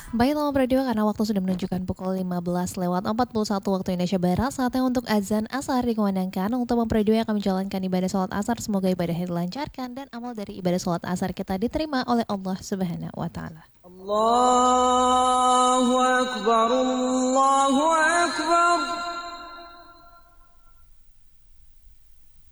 Baiklah Radio, karena waktu sudah menunjukkan pukul 15:41 waktu Indonesia Barat, saatnya untuk azan asar dikumandangkan. Untuk mempredoi akan menjalankan ibadah sholat asar, semoga ibadahnya dilancarkan dan amal dari ibadah sholat asar kita diterima oleh Allah Subhanahu wa Ta'ala. Allahu Akbar.